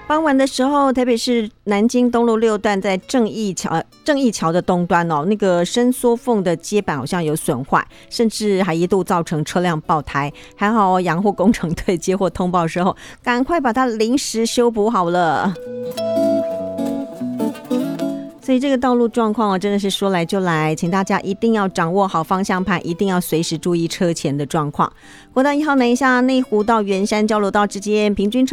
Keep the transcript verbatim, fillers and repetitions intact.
傍晚的时候，台北市南京东路六段在正义桥正义桥的东端哦，那个伸缩缝的接板好像有损坏，甚至还一度造成车辆爆胎。还好洋货工程队接获通报之后，赶快把它临时修补好了。所以这个道路状况啊，真的是说来就来，请大家一定要掌握好方向盘，一定要随时注意车前的状况。国道一号南下内湖到圆山交流道之间，平均车